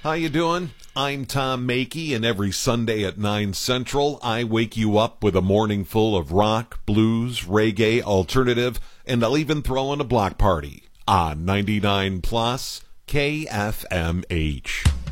How you doing? I'm Tom Makey, and every Sunday at 9 Central, I wake you up with a morning full of rock, blues, reggae, alternative, and I'll even throw in a block party on 99 Plus KFMH.